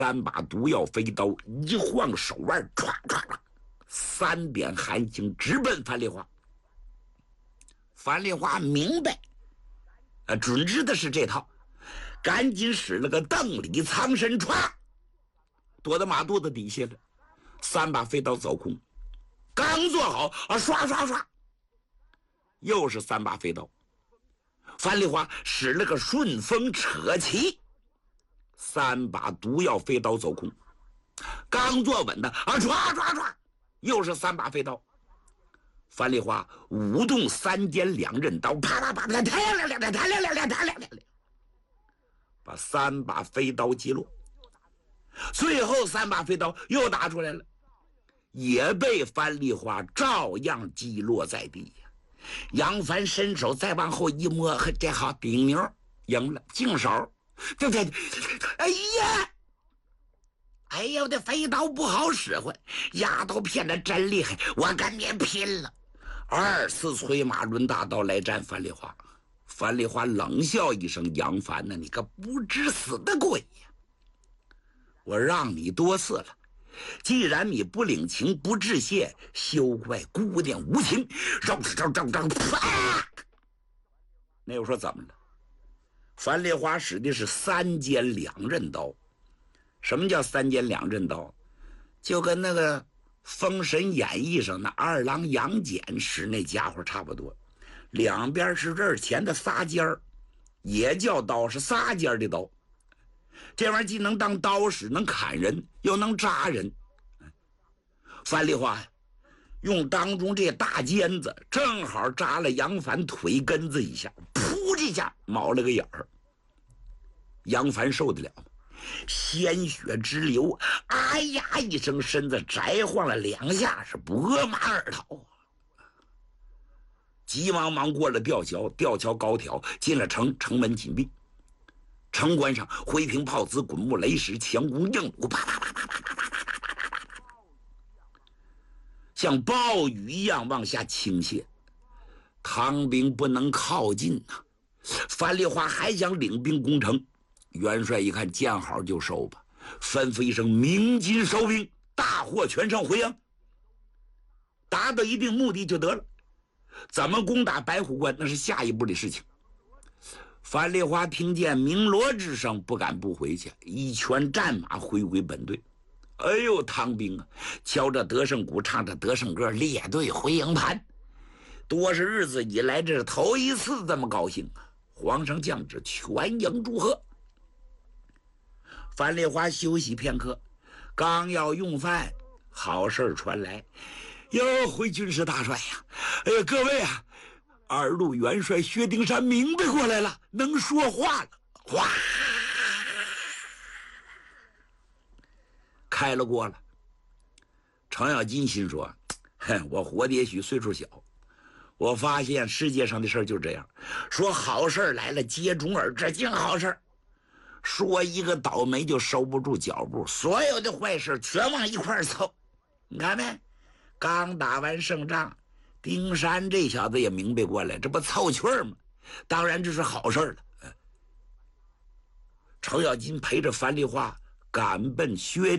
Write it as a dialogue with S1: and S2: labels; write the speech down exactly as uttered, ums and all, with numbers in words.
S1: 三把毒药飞刀一晃手腕，唰唰唰，三点寒星直奔樊梨花。樊梨花明白，呃，准知的是这套，赶紧使了个邓里藏身，歘，躲到马肚子底下了。三把飞刀走空，刚做好啊，刷刷刷，又是三把飞刀。樊梨花使了个顺风扯旗，三把毒药飞刀走空，刚坐稳的啊，唰唰唰，又是三把飞刀。樊梨花舞动三尖两刃刀，啪啪啪啪，弹两两两，弹两两两，弹两两两，把三把飞刀击落。最后三把飞刀又打出来了，也被樊梨花照样击落在地。杨凡伸手再往后一摸，这好顶牛赢了，净手。对对，哎呀，哎呀，我的飞刀不好使唤，丫头骗得真厉害，我跟你拼了！二次催马抡大刀来战樊梨花。樊梨花冷笑一声：“杨凡呢，你个不知死的鬼呀！我让你多次了，既然你不领情不致谢，休怪姑娘无情。”绕绕绕绕，啪！那又说怎么了？樊梨花使的是三尖两刃刀。什么叫三尖两刃刀？就跟那个《封神演义》上那二郎杨戬使那家伙差不多，两边是刃前的仨尖儿，也叫刀，是仨尖的刀。这玩意儿既能当刀使，能砍人，又能扎人。樊梨花用当中这大尖子正好扎了杨凡腿根子一下，噗这下冒了个眼儿。杨凡受得了吗？鲜血直流，哎呀一声，身子摘晃了两下，是拨马而逃。急忙忙过了吊桥，吊桥高挑，进了城，城门紧闭。城关上挥瓶炮子，滚木雷石，强弓硬弩，啪啪啪啪啪啪啪啪啪啪啪，像暴雨一样往下倾泻。唐兵不能靠近呐、啊，樊梨花还想领兵攻城。元帅一看见好就收吧，吩咐一声鸣金收兵，大获全胜回营，达到一定目的就得了。怎么攻打白虎关，那是下一步的事情。樊梨花听见鸣锣之声，不敢不回去，一拳战马回归本队。哎呦，唐兵啊，敲着德胜鼓，唱着德胜歌，列队回营盘。多少日子以来，这是头一次这么高兴啊！皇上降旨，全营祝贺。樊梨花休息片刻，刚要用饭，好事传来，哟，回军师大帅呀！哎呀，各位啊，二路元帅薛丁山明白过来了，能说话了。哗，开了锅了。程咬金心说：“哼，我活的也许岁数小，我发现世界上的事就这样，说好事来了，接踵而至，净好事。说一个倒霉就收不住脚步，所有的坏事全往一块凑。你看没？刚打完胜仗，丁山这小子也明白过来，这不凑趣儿吗？当然这是好事了。”程咬金陪着樊梨花赶奔薛